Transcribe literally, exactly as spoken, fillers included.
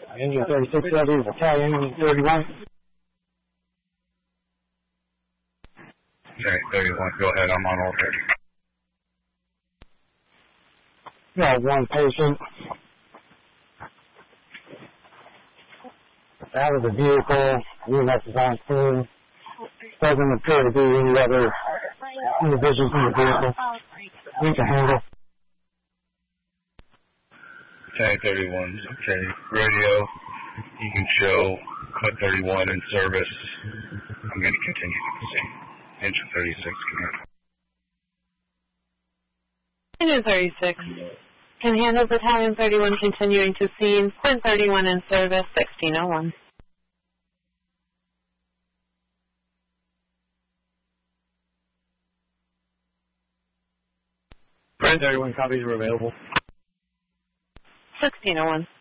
Engine thirty-six Levy, Battalion thirty-one. Okay, thirty-one, go ahead, I'm on order. Got one patient. Out of the vehicle, U S is on scene. Doesn't appear to be any other individuals in the vehicle. We can handle. Okay, thirty-one, okay, radio, you can show Cut thirty-one in service. I'm going to continue to proceed. Engine thirty-six, can Engine thirty-six. Can handle Battalion thirty-one continuing to scene. Quint thirty-one in service, sixteen oh one. Quint thirty-one copies are available. sixteen oh one.